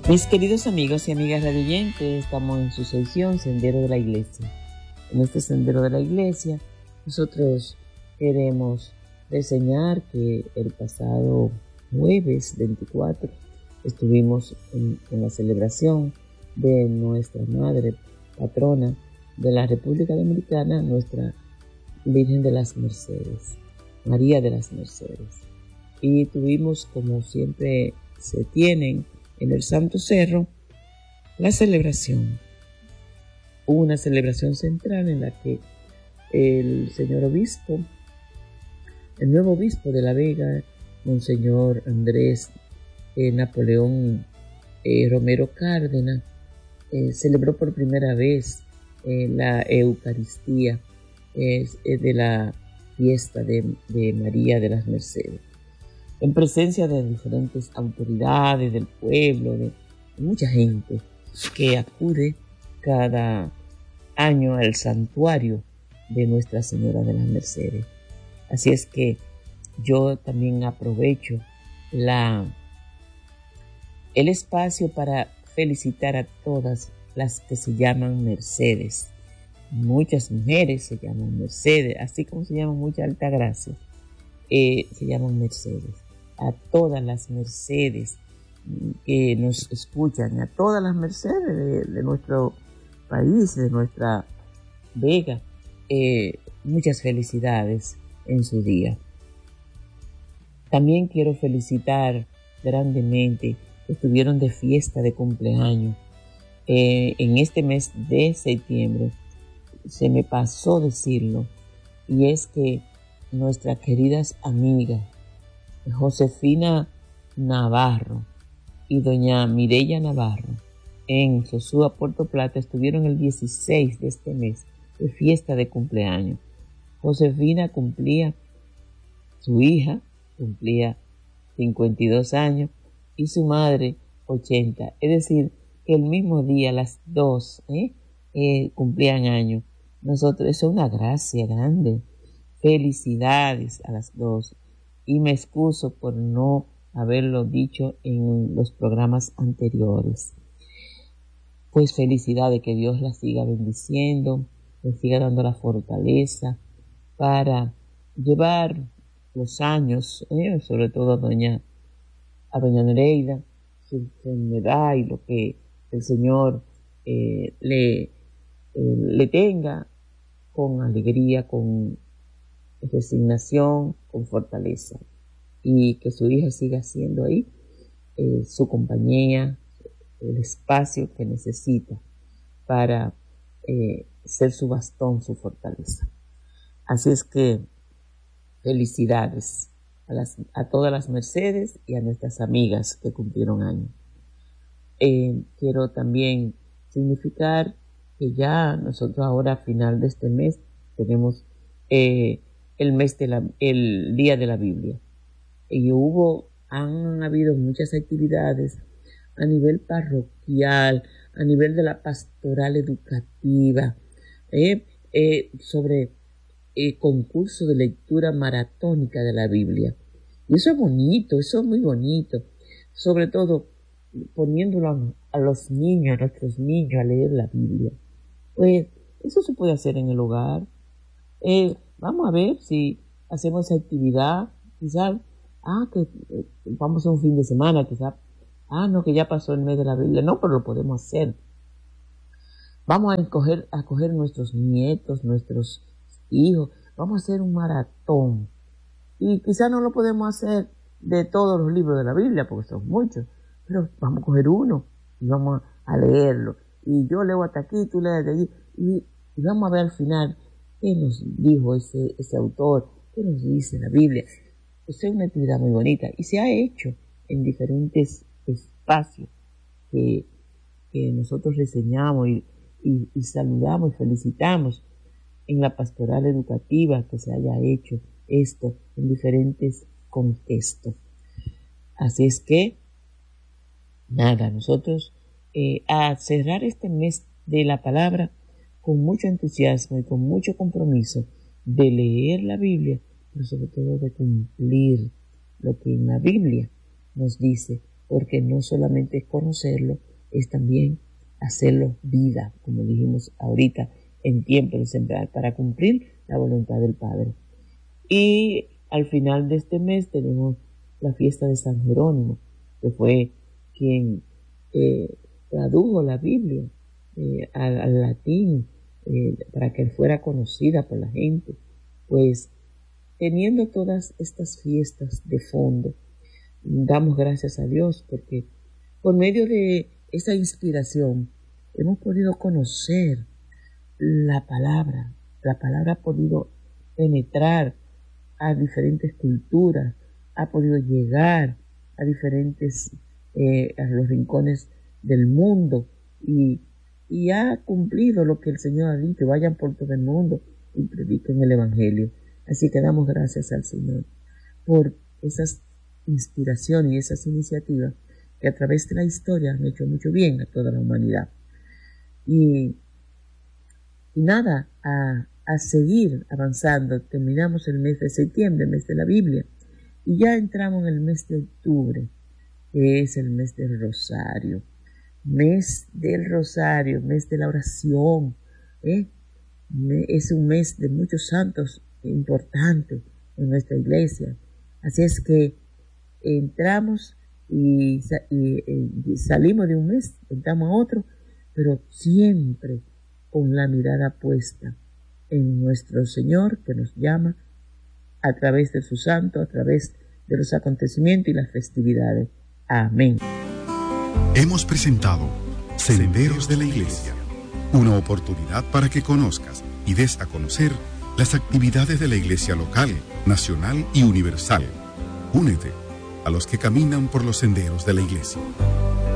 Mis queridos amigos y amigas radioyentes, estamos en su sección Sendero de la Iglesia. En este Sendero de la Iglesia, nosotros queremos reseñar que el pasado jueves 24 estuvimos en la celebración de nuestra Madre Patrona de la República Dominicana, nuestra Virgen de las Mercedes, María de las Mercedes. Y tuvimos, como siempre se tienen en el Santo Cerro, la celebración. Hubo una celebración central en la que el señor obispo, el nuevo obispo de La Vega, Monseñor Andrés Napoleón Romero Cárdenas, celebró por primera vez la Eucaristía de la fiesta de María de las Mercedes, en presencia de diferentes autoridades del pueblo, de mucha gente que acude cada año al santuario de Nuestra Señora de las Mercedes. Así es que yo también aprovecho el espacio para felicitar a todas las que se llaman Mercedes. Muchas mujeres se llaman Mercedes, así como se llaman mucha Altagracia, se llaman Mercedes. A todas las Mercedes que nos escuchan, a todas las Mercedes de nuestro país, de nuestra Vega, muchas felicidades en su día. También quiero felicitar grandemente que estuvieron de fiesta de cumpleaños en este mes de septiembre. Se me pasó decirlo, y es que nuestras queridas amigas Josefina Navarro y doña Mireya Navarro en Sosúa, Puerto Plata, estuvieron el 16 de este mes de fiesta de cumpleaños. Josefina su hija cumplía 52 años y su madre 80. Es decir, que el mismo día las dos cumplían años. Nosotros, eso es una gracia grande. Felicidades a las dos. Y me excuso por no haberlo dicho en los programas anteriores. Pues felicidades, que Dios las siga bendiciendo, les siga dando la fortaleza para llevar los años, sobre todo a doña Nereida, su enfermedad y lo que el Señor le tenga con alegría, con resignación, con fortaleza, y que su hija siga siendo ahí su compañía, el espacio que necesita para ser su bastón, su fortaleza. Así es que felicidades a todas las Mercedes y a nuestras amigas que cumplieron años. Quiero también significar que ya nosotros ahora a final de este mes tenemos el Día de la Biblia. Y han habido muchas actividades a nivel parroquial, a nivel de la pastoral educativa, sobre concurso de lectura maratónica de la Biblia. Y eso es bonito, eso es muy bonito. Sobre todo poniéndolo a los niños, a nuestros niños a leer la Biblia. Pues eso se puede hacer en el hogar. Vamos a ver si hacemos esa actividad, quizás, que vamos a un fin de semana, quizás, no, que ya pasó el mes de la Biblia. No, pero lo podemos hacer. Vamos a coger nuestros nietos, nuestros hijos, vamos a hacer un maratón. Y quizás no lo podemos hacer de todos los libros de la Biblia, porque son muchos, pero vamos a coger uno y vamos a leerlo. Y yo leo hasta aquí, tú lees de allí, y vamos a ver al final qué nos dijo ese autor, qué nos dice la Biblia. Es una actividad muy bonita y se ha hecho en diferentes espacios que nosotros reseñamos y saludamos y felicitamos en la pastoral educativa, que se haya hecho esto en diferentes contextos. Así es que, nada, nosotros a cerrar este mes de la palabra con mucho entusiasmo y con mucho compromiso de leer la Biblia, pero sobre todo de cumplir lo que en la Biblia nos dice porque no solamente es conocerlo, es también hacerlo vida, como dijimos ahorita, en tiempo de sembrar, para cumplir la voluntad del Padre. Y al final de este mes tenemos la fiesta de San Jerónimo, que fue quien tradujo la Biblia al latín, para que fuera conocida por la gente. Pues teniendo todas estas fiestas de fondo, damos gracias a Dios porque por medio de esa inspiración hemos podido conocer la palabra ha podido penetrar a diferentes culturas, ha podido llegar a diferentes, a los rincones del mundo y ha cumplido lo que el Señor ha dicho: vayan por todo el mundo y prediquen el Evangelio. Así que damos gracias al Señor por esas inspiraciones y esas iniciativas que a través de la historia han hecho mucho bien a toda la humanidad. Y nada, a seguir avanzando. Terminamos el mes de septiembre, el mes de la Biblia, y ya entramos en el mes de octubre, que es el mes del Rosario. Mes del Rosario, mes de la oración, es un mes de muchos santos importantes en nuestra iglesia. Así es que entramos y salimos de un mes, entramos a otro, pero siempre con la mirada puesta en nuestro Señor, que nos llama a través de su santo, a través de los acontecimientos y las festividades. Amén. Hemos presentado Senderos de la Iglesia, una oportunidad para que conozcas y des a conocer las actividades de la Iglesia local, nacional y universal. Únete a los que caminan por los senderos de la Iglesia.